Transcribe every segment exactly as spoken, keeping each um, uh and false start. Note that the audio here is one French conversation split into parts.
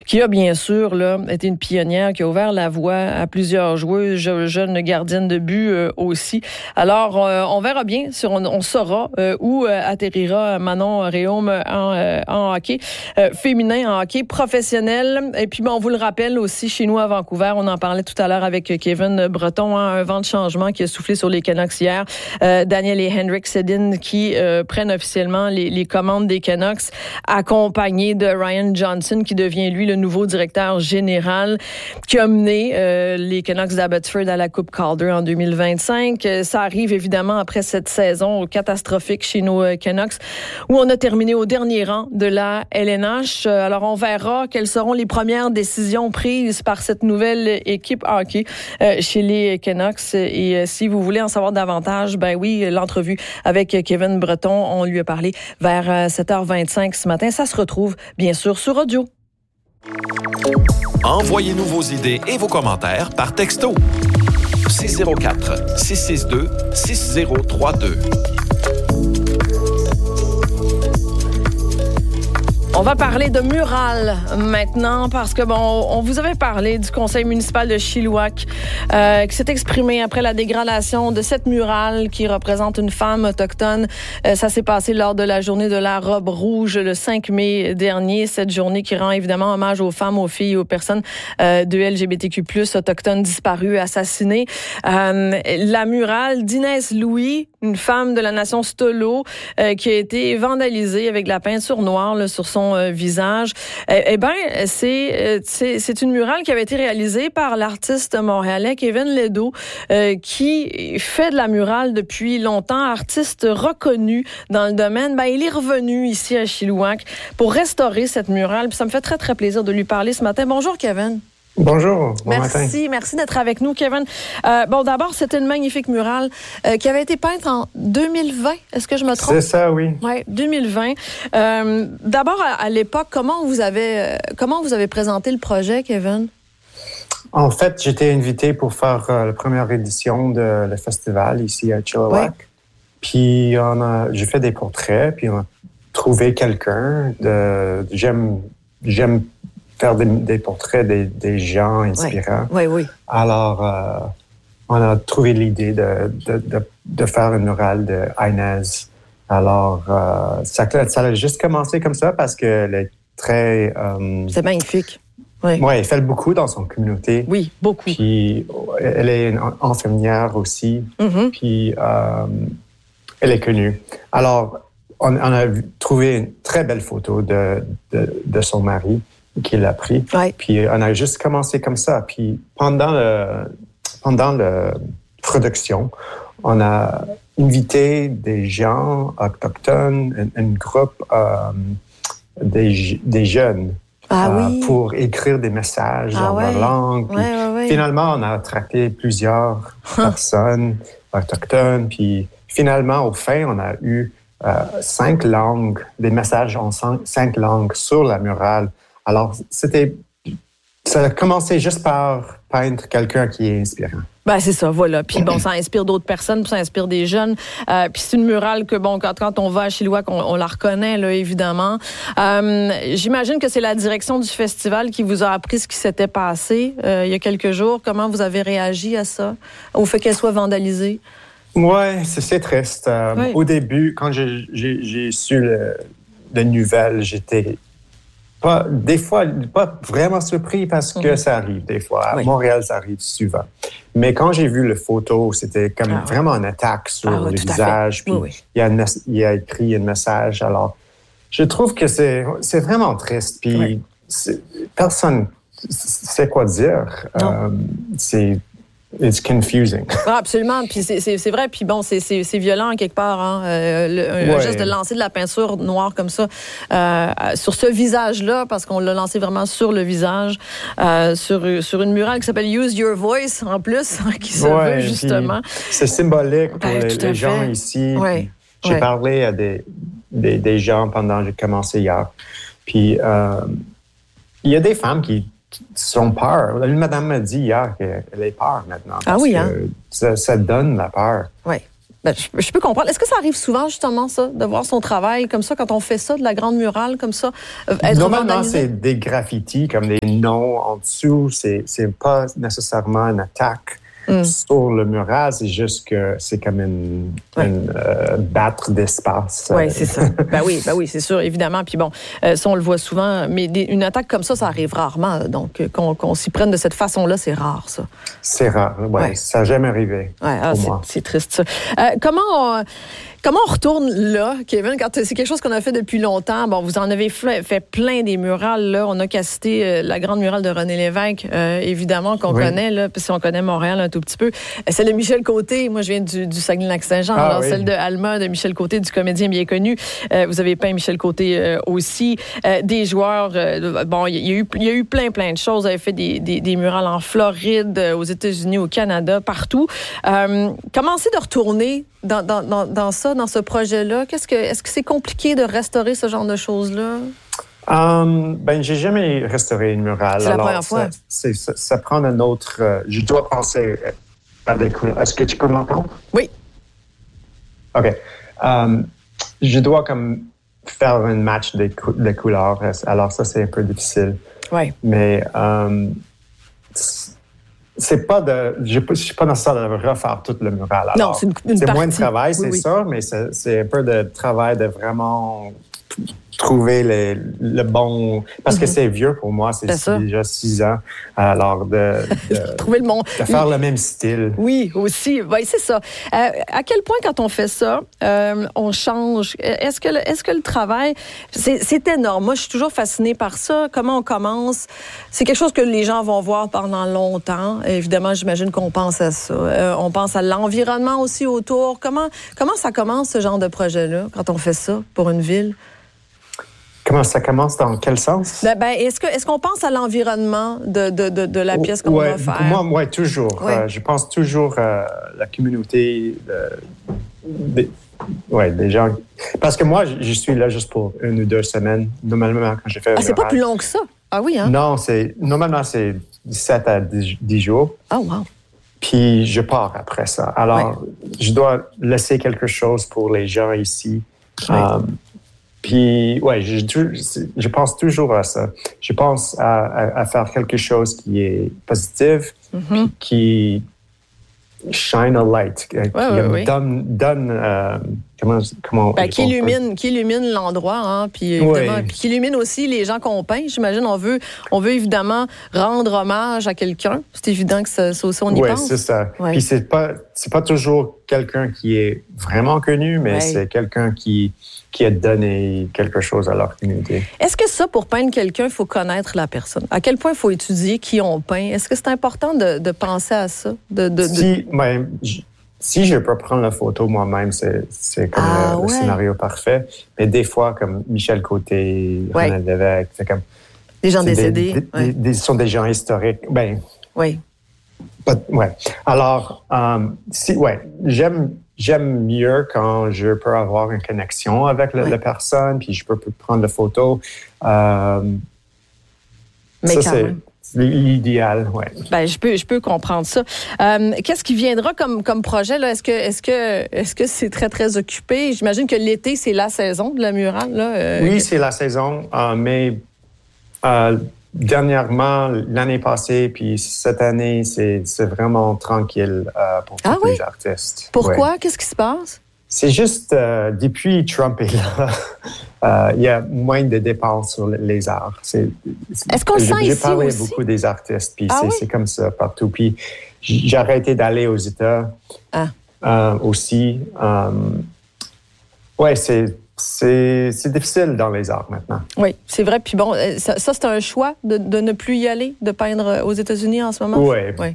qui a bien sûr là, été une pionnière, qui a ouvert la voie à plusieurs joueuses, jeunes gardiennes de but euh, aussi. Alors, euh, on verra bien, si on, on saura euh, où euh, atterrira Manon Rhéaume en, euh, en hockey euh, féminin, en hockey professionnel. Et puis, bon, on vous le rappelle aussi, chez nous à Vancouver, on en parlait tout à l'heure avec Kevin Breton, hein, un vent de changement qui a soufflé sur les Canucks hier. Euh, Daniel et Henrik Sedin qui euh, prennent officiellement les, les commandes des Canucks, accompagnés de Ryan Johnson, qui devient, lui, le nouveau directeur général, qui a mené euh, les Canucks d'Abbotsford à la Coupe Calder en deux mille vingt-cinq. Ça arrive évidemment après cette saison catastrophique chez nos euh, Canucks, où on a terminé au dernier rang de la L N H. Alors, on verra quelles seront les premières décisions prises par cette nouvelle équipe hockey euh, chez les Canucks. Et euh, si vous voulez en savoir davantage, ben oui, l'entrevue avec Kevin Breton, on lui a parlé vers sept heures vingt-cinq ce matin. Ça se retrouve, bien sûr, sur audio. Envoyez-nous vos idées et vos commentaires par texto. six zéro quatre, six six deux, six zéro trois deux. On va parler de murales maintenant parce que, bon, on vous avait parlé du conseil municipal de Chilliwack euh, qui s'est exprimé après la dégradation de cette murale qui représente une femme autochtone. Euh, ça s'est passé lors de la journée de la robe rouge le cinq mai dernier. Cette journée qui rend évidemment hommage aux femmes, aux filles, aux personnes euh, de L G B T Q plus, autochtones disparues, assassinées. Euh, la murale d'Inès Louis, une femme de la nation Stolo, euh, qui a été vandalisée avec de la peinture noire là, sur son euh, visage. Eh, eh bien, c'est, c'est, c'est une murale qui avait été réalisée par l'artiste montréalais Kevin Ledo, euh, qui fait de la murale depuis longtemps, artiste reconnu dans le domaine. Ben, il est revenu ici à Chilliwack pour restaurer cette murale. Puis ça me fait très, très plaisir de lui parler ce matin. Bonjour, Kevin. Bonjour, bon merci, matin. Merci d'être avec nous, Kevin. Euh, bon, d'abord, c'était une magnifique murale euh, qui avait été peinte en deux mille vingt. Est-ce que je me trompe? C'est ça, oui. Oui, deux mille vingt. Euh, d'abord, à, à l'époque, comment vous avez euh, comment vous avez présenté le projet, Kevin? En fait, j'étais invité pour faire euh, la première édition de le festival ici à Chilliwack. Oui. Puis on a, j'ai fait des portraits, puis on a trouvé quelqu'un de j'aime j'aime faire des, des portraits des, des gens inspirants. Oui, oui. oui. Alors, euh, on a trouvé l'idée de, de, de, de faire une murale de Inez. Alors, euh, ça, ça a juste commencé comme ça parce qu'elle est très... Euh, C'est magnifique. Oui, ouais, elle fait beaucoup dans son communauté. Oui, beaucoup. Puis, elle est une infirmière aussi. Mm-hmm. Puis, euh, elle est connue. Alors, on, on a trouvé une très belle photo de, de, de son mari qui l'a pris. Ouais. Puis on a juste commencé comme ça. Puis pendant le pendant la production, on a invité des gens autochtones, un, un groupe euh, des, des jeunes ah, euh, oui. pour écrire des messages ah, en ouais. leur langue. Puis ouais, ouais, ouais. Finalement, on a attracté plusieurs personnes autochtones. Puis finalement, au fin, on a eu euh, cinq langues, des messages en cinq, cinq langues sur la murale. Alors, c'était, ça a commencé juste par peindre quelqu'un qui est inspirant. Ben c'est ça, voilà. Puis bon, ça inspire d'autres personnes, puis ça inspire des jeunes. Euh, puis c'est une murale que, bon, quand, quand on va à Chilliwack, on, on la reconnaît, là, évidemment. Euh, j'imagine que c'est la direction du festival qui vous a appris ce qui s'était passé euh, il y a quelques jours. Comment vous avez réagi à ça, au fait qu'elle soit vandalisée? Oui, c'est, c'est triste. Euh, oui. Au début, quand j'ai, j'ai, j'ai su le, les nouvelles, j'étais... Pas, des fois, pas vraiment surpris parce que mmh. ça arrive des fois. À oui. Montréal, ça arrive souvent. Mais quand j'ai vu les photos, c'était comme ah, vraiment oui. une attaque sur ah, oui, le visage. Puis oui, oui. il, y a une, il y a écrit un message. Alors, je trouve que c'est, c'est vraiment triste. Puis oui. c'est, personne ne sait quoi dire. Euh, c'est... It's confusing. Ah, absolument. Puis c'est, c'est, c'est vrai. Puis bon, c'est, c'est, c'est violent quelque part. Hein? Euh, le, un ouais. geste de lancer de la peinture noire comme ça euh, sur ce visage-là, parce qu'on l'a lancé vraiment sur le visage, euh, sur, sur une murale qui s'appelle Use Your Voice en plus, hein, qui se ouais, veut justement. C'est symbolique pour ben, les, les gens ici. Ouais. J'ai ouais. parlé à des, des, des gens pendant que j'ai commencé hier. Puis euh, il y a des femmes qui sont peur. Une madame m'a dit hier qu'elle a peur maintenant. Ah oui, hein? Ça, ça donne la peur. Oui. Ben, je, je peux comprendre. Est-ce que ça arrive souvent, justement, ça, de voir son travail comme ça, quand on fait ça, de la grande murale comme ça? Euh, être Normalement, vandalisé? c'est des graffitis, comme des noms en dessous. C'est, c'est pas nécessairement une attaque mm. sur le mural. C'est juste que c'est comme une, ouais. une euh, battre d'espace. Oui, c'est ça. Ben oui, ben oui, c'est sûr, évidemment. Puis bon, euh, ça, on le voit souvent. Mais des, une attaque comme ça, ça arrive rarement. Donc, qu'on, qu'on s'y prenne de cette façon-là, c'est rare, ça. C'est rare, oui. Ouais. Ça n'a jamais arrivé ouais, ah, pour c'est, moi. C'est triste, ça. Euh, comment on... Comment on retourne là, Kevin, quand c'est quelque chose qu'on a fait depuis longtemps? Bon, vous en avez fait plein des murales, là. On n'a qu'à citer euh, la grande murale de René Lévesque, euh, évidemment, qu'on oui. connaît, là, parce qu'on connaît Montréal un tout petit peu. Celle de Michel Côté, moi, je viens du, du Saguenay-Lac-Saint-Jean. Ah, alors, oui. Celle de Alma, de Michel Côté, du comédien bien connu. Euh, vous avez peint Michel Côté euh, aussi. Euh, des joueurs, euh, bon, il y, y a eu, il y a eu plein, plein de choses. Vous avez fait des, des, des murales en Floride, aux États-Unis, au Canada, partout. Euh, comment c'est de retourner dans, dans, dans, dans ça, dans ce projet-là? Qu'est-ce que, est-ce que c'est compliqué de restaurer ce genre de choses-là? Um, ben, j'ai jamais restauré une murale. C'est la alors, première fois. Ça, c'est, ça, ça prend un autre... Euh, je dois penser à des couleurs. Est-ce que tu peux m'entendre? Oui. OK. Um, je dois comme faire un match des, cou- des couleurs. Alors ça, c'est un peu difficile. Oui. Mais... Um, c'est pas de, je ne suis pas nécessaire de refaire tout le mural. Alors, non, c'est une, une c'est partie. moins de travail, c'est oui, oui. ça, mais c'est, c'est un peu de travail de vraiment trouver les, le bon... Parce mm-hmm. que c'est vieux pour moi, c'est, c'est déjà six ans. Alors, de, de, trouver le bon... de faire le même style. Oui, aussi. Oui, c'est ça. Euh, à quel point, quand on fait ça, euh, on change? Est-ce que le, est-ce que le travail... C'est, c'est énorme. Moi, je suis toujours fascinée par ça. Comment on commence? C'est quelque chose que les gens vont voir pendant longtemps. Évidemment, j'imagine qu'on pense à ça. Euh, on pense à l'environnement aussi autour. Comment, comment ça commence, ce genre de projet-là, quand on fait ça pour une ville? Comment ça commence? Dans quel sens? Ben, est-ce, que, est-ce qu'on pense à l'environnement de, de, de, de la pièce qu'on ouais, va faire? Moi, moi toujours. Ouais. Euh, je pense toujours à la communauté, euh, des, ouais, des gens. Parce que moi, je suis là juste pour une ou deux semaines, normalement, quand j'ai fait. Ah, c'est pas plus long que ça? Ah oui, hein? Non, c'est, normalement, c'est sept à dix jours. Ah, oh, wow. Puis je pars après ça. Alors, ouais. je dois laisser quelque chose pour les gens ici. Ouais. Um, Puis, ouais, je, je pense toujours à ça. Je pense à, à, à faire quelque chose qui est positif, mm-hmm. qui shine a light, qui ouais, ouais, ouais. donne, donne euh, comment, comment ben, qui illumine, qui illumine l'endroit, hein, puis évidemment, ouais. puis qui illumine aussi les gens qu'on peint. J'imagine, on veut, on veut évidemment rendre hommage à quelqu'un. C'est évident que ça, ça aussi on y ouais, pense. Oui, c'est ça. Ouais. Puis c'est pas, c'est pas toujours quelqu'un qui est vraiment connu, mais ouais. c'est quelqu'un qui qui a donné quelque chose à leur communauté. Est-ce que ça, pour peindre quelqu'un, il faut connaître la personne? À quel point il faut étudier qui on peint? Est-ce que c'est important de, de penser à ça? De, de, si, de... Ben, je, si je peux prendre la photo moi-même, c'est, c'est comme ah, le, ouais. le scénario parfait. Mais des fois, comme Michel Côté, ouais. René Lévesque, c'est comme... Des gens décédés. Des, des, ouais. des, des, sont des gens historiques. Ben, oui. But, ouais. Alors, um, si, ouais, j'aime... J'aime mieux quand je peux avoir une connexion avec le, oui. la personne, puis je peux prendre la photo. Euh, Mais ça, quand c'est, même. c'est l'idéal, oui. Ben, je peux, je peux comprendre ça. Euh, qu'est-ce qui viendra comme, comme projet, là? Est-ce que, est-ce que, est-ce que c'est très, très occupé? J'imagine que l'été, c'est la saison de la murale, là. Euh, oui, que... c'est la saison, euh, mais euh, dernièrement, l'année passée, puis cette année, c'est, c'est vraiment tranquille euh, pour tous ah, oui? les artistes. Pourquoi? Ouais. Qu'est-ce qui se passe? C'est juste, euh, depuis Trump est là, euh, il y a moins de dépenses sur les arts. C'est, c'est, Est-ce qu'on le sent j'ai ici parlé aussi? à beaucoup des artistes, puis ah, c'est, oui? c'est comme ça partout. Puis j'ai arrêté d'aller aux États ah. euh, aussi. Euh, ouais, c'est... C'est, c'est difficile dans les arts maintenant. Oui, c'est vrai. Puis bon, ça, ça c'est un choix de, de ne plus y aller, de peindre aux États-Unis en ce moment? Oui. Oui.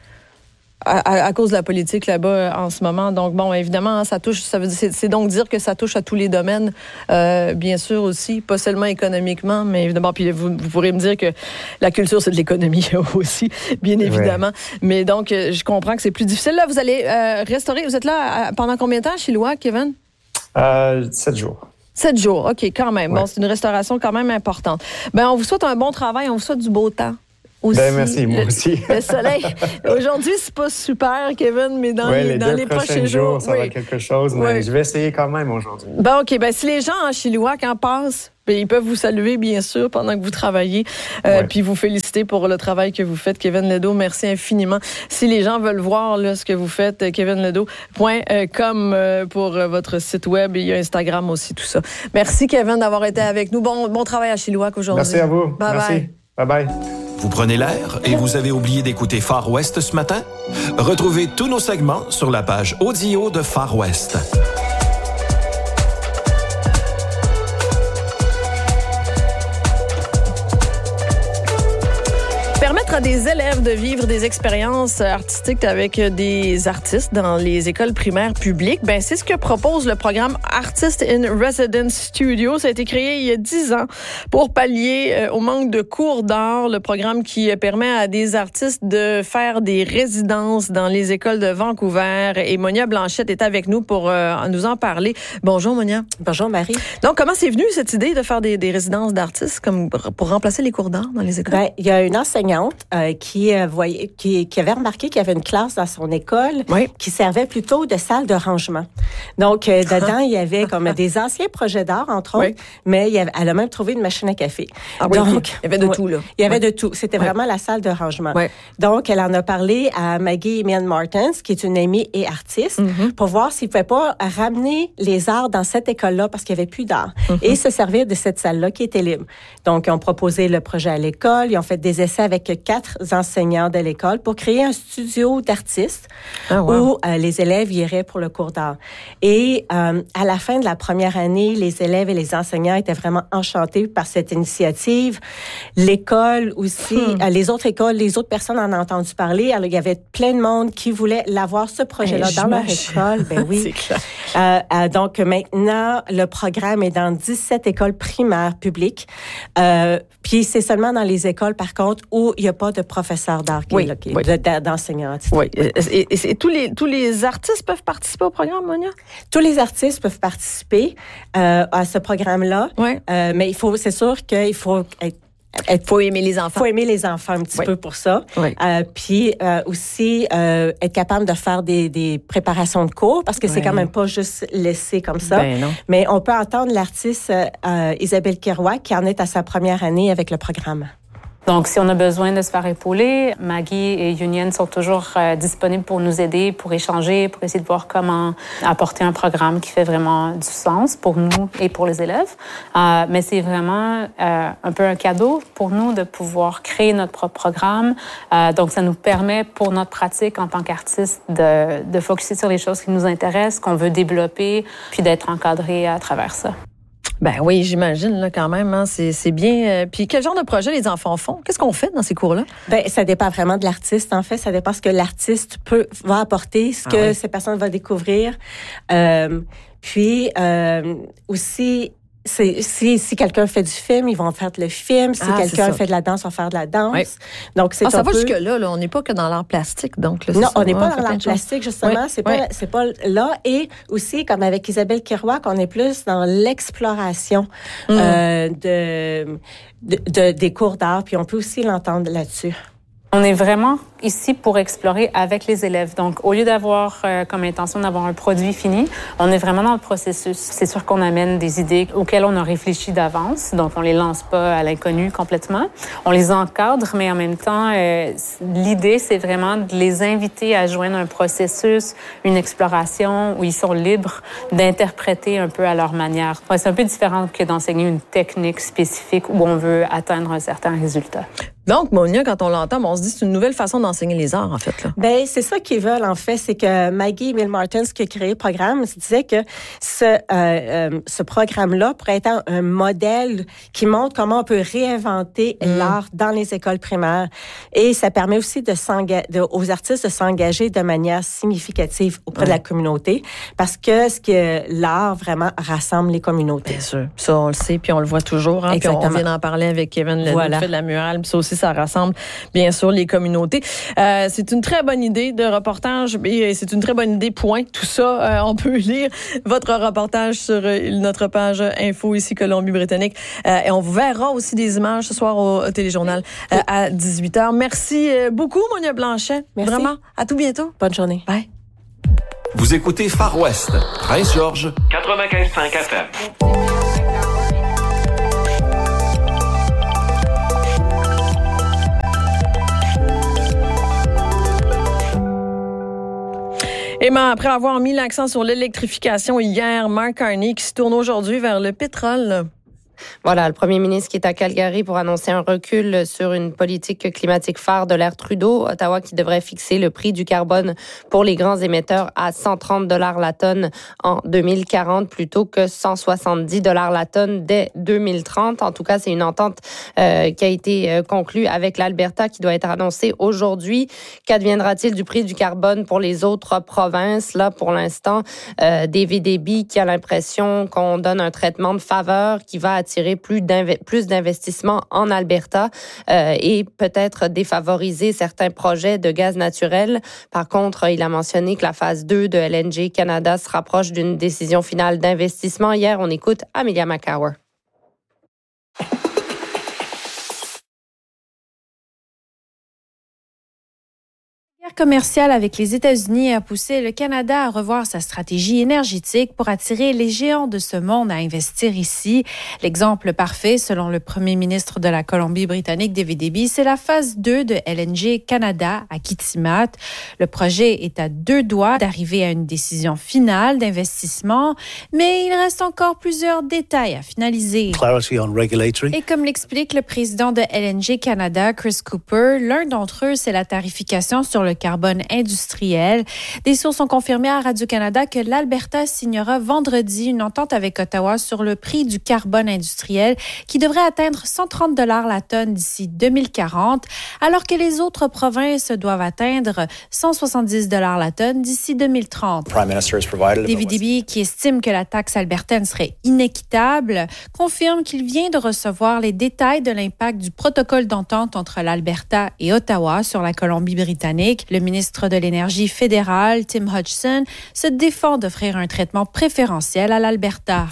À, à, à cause de la politique là-bas en ce moment. Donc, bon, évidemment, ça touche, ça veut dire, c'est, c'est donc dire que ça touche à tous les domaines, euh, bien sûr aussi, pas seulement économiquement, mais évidemment, puis vous, vous pourrez me dire que la culture, c'est de l'économie aussi, bien évidemment. Ouais. Mais donc, je comprends que c'est plus difficile. Là, vous allez euh, restaurer, vous êtes là à, pendant combien de temps chez Loa, Kevin? Euh, sept jours. Sept jours, OK, quand même. Ouais. Bon, c'est une restauration quand même importante. Bien, on vous souhaite un bon travail, on vous souhaite du beau temps. aussi. Ben, merci, moi le, aussi. Le soleil. Aujourd'hui, c'est pas super, Kevin, mais dans ouais, les, les, dans deux les prochains, prochains jours, jours, ça oui. va être quelque chose, mais oui. je vais essayer quand même aujourd'hui. Bon, OK. Ben, si les gens en Chilliwack en passent, ben, ils peuvent vous saluer, bien sûr, pendant que vous travaillez, euh, ouais. puis vous féliciter pour le travail que vous faites. Kevin Ledo, merci infiniment. Si les gens veulent voir là, ce que vous faites, kevin ledo point com euh, pour euh, votre site web. Il y a Instagram aussi, tout ça. Merci, Kevin, d'avoir été avec nous. Bon, bon travail à Chilliwack aujourd'hui. Merci à vous. Bye merci. Bye. Bye bye. Vous prenez l'air et vous avez oublié d'écouter Far West ce matin? Retrouvez tous nos segments sur la page audio de Far West. Permettre à des élèves de vivre des expériences artistiques avec des artistes dans les écoles primaires publiques, ben c'est ce que propose le programme Artist in Residence Studio. Ça a été créé il y a dix ans pour pallier au manque de cours d'art. Le programme qui permet à des artistes de faire des résidences dans les écoles de Vancouver. Et Monia Blanchette est avec nous pour euh, nous en parler. Bonjour Monia. Bonjour Marie. Donc comment c'est venu cette idée de faire des, des résidences d'artistes comme pour remplacer les cours d'art dans les écoles? Ben, il y a une enseignante Euh, qui, euh, voyait, qui, qui avait remarqué qu'il y avait une classe dans son école oui. qui servait plutôt de salle de rangement. Donc, euh, dedans, il y avait comme des anciens projets d'art, entre autres, oui. mais il y avait, elle a même trouvé une machine à café. Ah, Donc, oui, il y avait de ouais, tout, là. Il y avait oui. de tout. C'était oui. vraiment la salle de rangement. Oui. Donc, elle en a parlé à Maggie Mian Martens, qui est une amie et artiste, mm-hmm. pour voir s'il ne pouvait pas ramener les arts dans cette école-là parce qu'il n'y avait plus d'art mm-hmm. et se servir de cette salle-là qui était libre. Donc, ils ont proposé le projet à l'école, ils ont fait des essais avec quatre enseignants de l'école pour créer un studio d'artistes ah, wow. où euh, les élèves iraient pour le cours d'art. Et euh, à la fin de la première année, les élèves et les enseignants étaient vraiment enchantés par cette initiative. L'école aussi, hmm. euh, les autres écoles, les autres personnes en ont entendu parler. Alors, il y avait plein de monde qui voulait l'avoir, ce projet-là, hey, dans leur école. Ben oui. C'est clair. Euh, euh, donc, maintenant, le programme est dans dix-sept écoles primaires publiques. Euh, puis, c'est seulement dans les écoles, par contre, où il n'y a pas de professeur d'art, oui, là, qui, oui. de, d'enseignants. Oui. Et, et, et, et tous les tous les artistes peuvent participer au programme, Monia? Tous les artistes peuvent participer euh, à ce programme-là. Oui. Euh, mais il faut, c'est sûr qu'il faut être Il faut aimer les enfants. Il faut aimer les enfants un petit oui. peu pour ça. Oui. Euh, puis euh, aussi euh, être capable de faire des, des préparations de cours parce que oui. c'est quand même pas juste laissé comme ça. Ben non. Mais on peut entendre l'artiste euh, Isabelle Kerouac qui en est à sa première année avec le programme. Donc, si on a besoin de se faire épauler, Maggie et Union sont toujours euh, disponibles pour nous aider, pour échanger, pour essayer de voir comment apporter un programme qui fait vraiment du sens pour nous et pour les élèves. Euh, mais c'est vraiment euh, un peu un cadeau pour nous de pouvoir créer notre propre programme. Euh, donc, ça nous permet, pour notre pratique en tant qu'artiste, de, de focusser sur les choses qui nous intéressent, qu'on veut développer, puis d'être encadré à travers ça. Ben oui, j'imagine là quand même. Hein, c'est, c'est bien. Euh, puis quel genre de projet les enfants font? Qu'est-ce qu'on fait dans ces cours-là? Ben ça dépend vraiment de l'artiste. En fait, ça dépend ce que l'artiste peut va apporter, ce ah que oui. ces personnes vont découvrir. Euh, puis euh, aussi. C'est, si, si quelqu'un fait du film, ils vont faire le film. Si ah, quelqu'un fait de la danse, ils vont faire de la danse. Oui. Donc, c'est ah, ça va peu... jusque-là, là. On n'est pas que dans l'art plastique, donc. Là, non, ça, on n'est pas dans l'art plastique, justement. Oui. C'est, oui. pas, c'est pas là. Et aussi, comme avec Isabelle Kerouac, on est plus dans l'exploration mmh. euh, de, de, de, des cours d'art. Puis on peut aussi l'entendre là-dessus. On est vraiment ici pour explorer avec les élèves. Donc, au lieu d'avoir euh, comme intention d'avoir un produit fini, on est vraiment dans le processus. C'est sûr qu'on amène des idées auxquelles on a réfléchi d'avance, donc on les lance pas à l'inconnu complètement. On les encadre, mais en même temps, euh, l'idée, c'est vraiment de les inviter à joindre un processus, une exploration où ils sont libres d'interpréter un peu à leur manière. Ouais, c'est un peu différent que d'enseigner une technique spécifique où on veut atteindre un certain résultat. Donc, Monia, quand on l'entend, on se dit que c'est une nouvelle façon d'enseigner les arts, en fait. Là. Ben, c'est ça qu'ils veulent, en fait. C'est que Maggie Mian Martens, qui a créé le programme, se disait que ce, euh, euh, ce programme-là pourrait être un, un modèle qui montre comment on peut réinventer mmh. l'art dans les écoles primaires. Et ça permet aussi de s'enga- de, aux artistes de s'engager de manière significative auprès ouais. de la communauté, parce que ce que l'art vraiment rassemble les communautés. Bien sûr. Ça, on le sait, puis on le voit toujours. Hein, puis on vient d'en parler avec Kevin Ledo, voilà. qui fait de la murale, puis ça aussi, aussi, ça rassemble bien sûr les communautés. Euh, c'est une très bonne idée de reportage et c'est une très bonne idée, point. Tout ça, euh, on peut lire votre reportage sur euh, notre page info ici Colombie-Britannique. Euh, et on vous verra aussi des images ce soir au, au téléjournal euh, à dix-huit heures. Merci euh, beaucoup, Monia Blanchet. Merci. Vraiment, à tout bientôt. Bonne journée. Bye. Vous écoutez Far West, Prince George, quatre-vingt-quinze virgule cinq F M. Et ben, après avoir mis l'accent sur l'électrification hier, Mark Carney qui se tourne aujourd'hui vers le pétrole. Voilà, le premier ministre qui est à Calgary pour annoncer un recul sur une politique climatique phare de l'ère Trudeau. Ottawa qui devrait fixer le prix du carbone pour les grands émetteurs à cent trente dollars la tonne en deux mille quarante plutôt que cent soixante-dix dollars la tonne dès deux mille trente. En tout cas, c'est une entente euh, qui a été euh, conclue avec l'Alberta qui doit être annoncée aujourd'hui. Qu'adviendra-t-il du prix du carbone pour les autres provinces? Là, pour l'instant, euh, David Eby qui a l'impression qu'on donne un traitement de faveur qui va attirer plus, d'inv- plus d'investissements en Alberta euh, et peut-être défavoriser certains projets de gaz naturel. Par contre, il a mentionné que la phase deux de L N G Canada se rapproche d'une décision finale d'investissement. Hier, on écoute Amelia McCower. La guerre commerciale avec les États-Unis a poussé le Canada à revoir sa stratégie énergétique pour attirer les géants de ce monde à investir ici. L'exemple parfait, selon le premier ministre de la Colombie-Britannique, David Eby, c'est la phase deux de L N G Canada à Kitimat. Le projet est à deux doigts d'arriver à une décision finale d'investissement, mais il reste encore plusieurs détails à finaliser. Clarity on regulatory. Et comme l'explique le président de L N G Canada, Chris Cooper, l'un d'entre eux, c'est la tarification sur le carbone industriel. Des sources ont confirmé à Radio-Canada que l'Alberta signera vendredi une entente avec Ottawa sur le prix du carbone industriel qui devrait atteindre cent trente dollars la tonne d'ici deux mille quarante, alors que les autres provinces doivent atteindre cent soixante-dix dollars la tonne d'ici deux mille trente. David Eby, qui estime que la taxe albertaine serait inéquitable, confirme qu'il vient de recevoir les détails de l'impact du protocole d'entente entre l'Alberta et Ottawa sur la Colombie-Britannique. Le ministre de l'Énergie fédéral, Tim Hodgson, se défend d'offrir un traitement préférentiel à l'Alberta.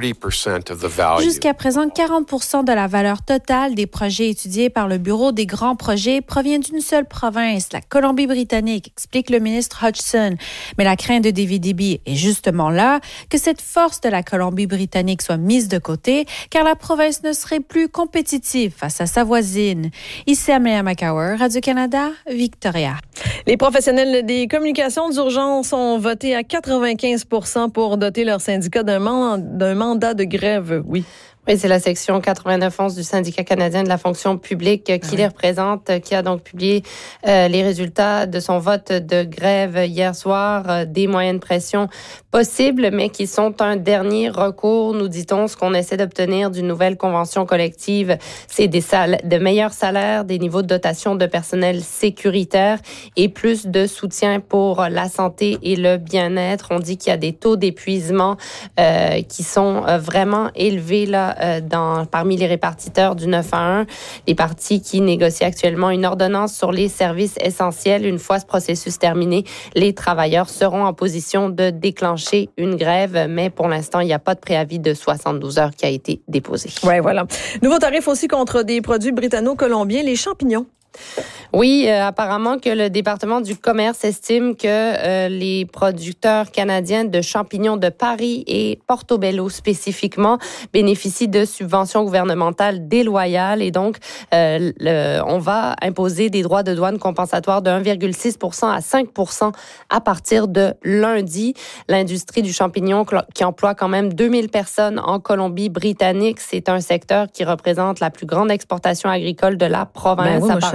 Jusqu'à présent, quarante pour cent de la valeur totale des projets étudiés par le Bureau des grands projets provient d'une seule province, la Colombie-Britannique, explique le ministre Hodgson. Mais la crainte de David Eby est justement là, que cette force de la Colombie-Britannique soit mise de côté, car la province ne serait plus compétitive face à sa voisine. Ici Amelia McCower, Radio-Canada, Victoria. Les professionnels des communications d'urgence ont voté à quatre-vingt-quinze pour cent pour doter leur syndicat d'un, man- d'un mandat de grève. Oui. Oui, c'est la section quatre-vingt-neuf onze du syndicat canadien de la fonction publique qui oui. les représente, qui a donc publié euh, les résultats de son vote de grève hier soir, euh, des moyens de pression possibles, mais qui sont un dernier recours, nous dit-on. Ce qu'on essaie d'obtenir d'une nouvelle convention collective, c'est des sal- de meilleurs salaires, des niveaux de dotation de personnel sécuritaire et plus de soutien pour la santé et le bien-être. On dit qu'il y a des taux d'épuisement euh, qui sont euh, vraiment élevés là, Dans, parmi les répartiteurs du neuf à un, les partis qui négocient actuellement une ordonnance sur les services essentiels. Une fois ce processus terminé, les travailleurs seront en position de déclencher une grève, mais pour l'instant, il n'y a pas de préavis de soixante-douze heures qui a été déposé. Oui, voilà. Nouveau tarif aussi contre des produits britanno-colombiens, les champignons. Oui, euh, apparemment que le département du commerce estime que euh, les producteurs canadiens de champignons de Paris et Portobello spécifiquement bénéficient de subventions gouvernementales déloyales et donc euh, le, on va imposer des droits de douane compensatoires de un virgule six pour cent à cinq pour cent à partir de lundi. L'industrie du champignon qui emploie quand même deux mille personnes en Colombie-Britannique, c'est un secteur qui représente la plus grande exportation agricole de la province. Ben oui, apparemment.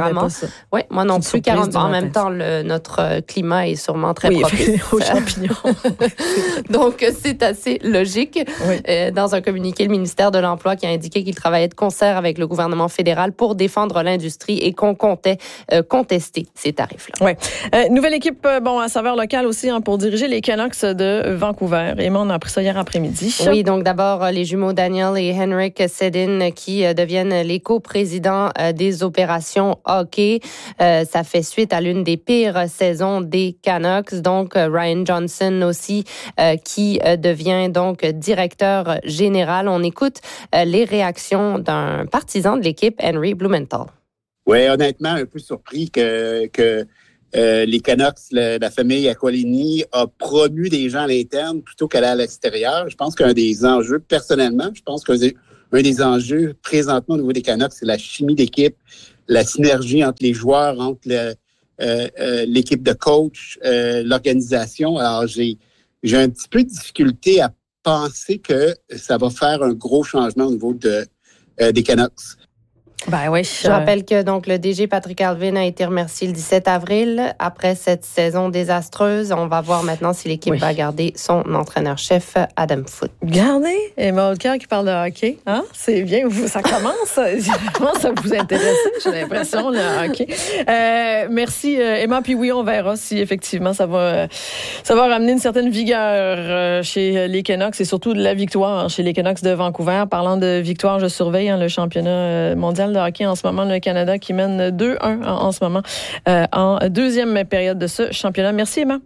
apparemment. Oui, moi non plus, quarante En même temps, le, notre climat est sûrement très oui, propice aux champignons. Donc, c'est assez logique. Oui. Euh, dans un communiqué, le ministère de l'Emploi qui a indiqué qu'il travaillait de concert avec le gouvernement fédéral pour défendre l'industrie et qu'on comptait euh, contester ces tarifs-là. Oui. Euh, nouvelle équipe, bon, à saveur locale aussi, hein, pour diriger les Canucks de Vancouver. Et moi, on a appris ça hier après-midi. Oui, donc d'abord, les jumeaux Daniel et Henrik Sedin qui euh, deviennent les co-présidents euh, des opérations hockey. Euh, ça fait suite à l'une des pires saisons des Canucks. Donc, euh, Ryan Johnson aussi, euh, qui euh, devient donc directeur général. On écoute euh, les réactions d'un partisan de l'équipe, Henry Blumenthal. Oui, honnêtement, un peu surpris que, que euh, les Canucks, la, la famille Aquilini, a promu des gens à l'interne plutôt qu'aller à l'extérieur. Je pense qu'un des enjeux, personnellement, je pense qu'un un des enjeux présentement au niveau des Canucks, c'est la chimie d'équipe, la synergie entre les joueurs, entre le, euh, euh, l'équipe de coach, euh, l'organisation. Alors, j'ai, j'ai un petit peu de difficulté à penser que ça va faire un gros changement au niveau de, euh, des Canucks. Ben oui. Je rappelle que donc le D G Patrick Allvin a été remercié le dix-sept avril après cette saison désastreuse. On va voir maintenant si l'équipe oui. va garder son entraîneur-chef Adam Foote. Gardez Emma Holker qui parle de hockey, hein? C'est bien, vous, ça commence, ça commence à vous intéresser, j'ai l'impression, le hockey. Euh, merci Emma, puis oui, on verra si effectivement ça va, ça va ramener une certaine vigueur chez les Canucks et surtout de la victoire chez les Canucks de Vancouver. Parlant de victoire, je surveille hein, le championnat mondial de hockey en ce moment, le Canada qui mène deux un en, en ce moment euh, en deuxième période de ce championnat. Merci Emma.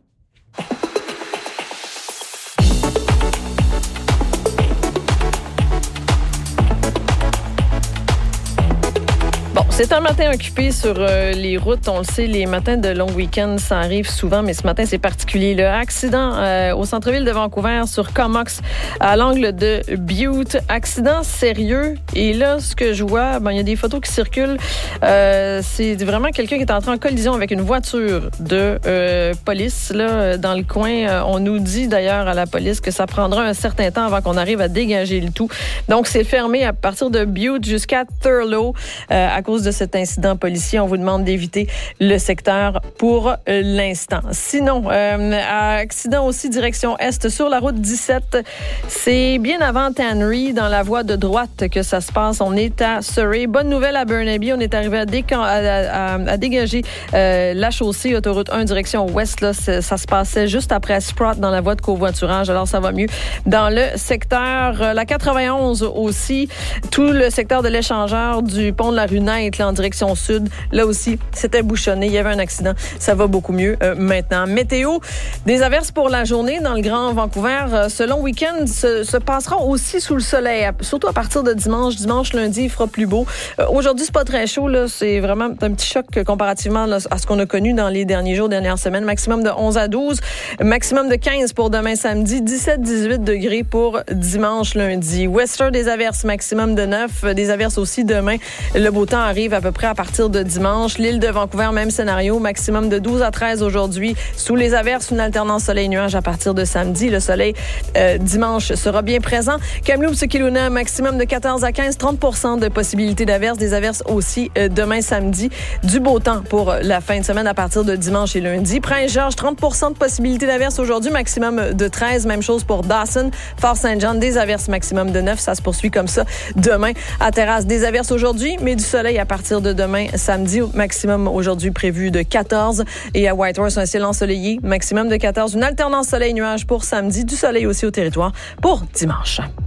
Bon, c'est un matin occupé sur euh, les routes. On le sait, les matins de long week-end, ça arrive souvent, mais ce matin, c'est particulier. Le accident euh, au centre-ville de Vancouver sur Comox à l'angle de Bute. Accident sérieux. Et là, ce que je vois, ben, il y a des photos qui circulent. Euh, c'est vraiment quelqu'un qui est entré en collision avec une voiture de euh, police. Là, dans le coin, on nous dit d'ailleurs à la police que ça prendra un certain temps avant qu'on arrive à dégager le tout. Donc, c'est fermé à partir de Bute jusqu'à Thurlow euh, à cause de cet incident policier. On vous demande d'éviter le secteur pour l'instant. Sinon, euh, accident aussi direction est sur la route dix-sept. C'est bien avant Tannery, dans la voie de droite que ça se passe. On est à Surrey. Bonne nouvelle à Burnaby. On est arrivé à, déca- à, à, à dégager euh, la chaussée autoroute un direction ouest. Là, ça se passait juste après Sprott dans la voie de covoiturage. Alors, ça va mieux. Dans le secteur, euh, la quatre-vingt-onze aussi, tout le secteur de l'échangeur du pont de la rue Knight là, en direction sud. Là aussi, c'était bouchonné. Il y avait un accident. Ça va beaucoup mieux euh, maintenant. Météo, des averses pour la journée dans le Grand Vancouver. Euh, ce long week-end se, se passera aussi sous le soleil, surtout à partir de dimanche. Dimanche, lundi, il fera plus beau. Euh, aujourd'hui, c'est pas très chaud. Là. C'est vraiment un petit choc comparativement là, à ce qu'on a connu dans les derniers jours, dernières semaines. Maximum de onze à douze. Maximum de quinze pour demain samedi. dix-sept à dix-huit degrés pour dimanche, lundi. Western, des averses. Maximum de neuf. Des averses aussi demain. Le beau temps arrive à peu près à partir de dimanche. L'île de Vancouver, même scénario. Maximum de douze à treize aujourd'hui. Sous les averses, une alternance soleil-nuage à partir de samedi. Le soleil, euh, dimanche, sera bien présent. Kamloops, Kelowna, maximum de quatorze à quinze. trente pour cent de possibilité d'averses. Des averses aussi euh, demain samedi. Du beau temps pour la fin de semaine à partir de dimanche et lundi. Prince-Georges, trente pour cent de possibilité d'averses aujourd'hui. Maximum de treize. Même chose pour Dawson. Fort-Saint-Jean, des averses maximum de neuf. Ça se poursuit comme ça demain. À Terrasse, des averses aujourd'hui, mais du soleil à partir de demain samedi. Maximum aujourd'hui prévu de quatorze. Et à Whitehorse, un ciel ensoleillé. Maximum de quatorze. Une alternance soleil-nuage pour samedi. Du soleil aussi au territoire pour dimanche.